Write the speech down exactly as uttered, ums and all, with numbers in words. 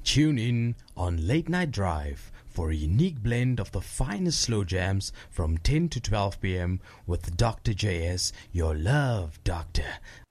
Tune in on Late Night Drive for a unique blend of the finest slow jams from ten to twelve p.m. with Doctor J S, your love doctor.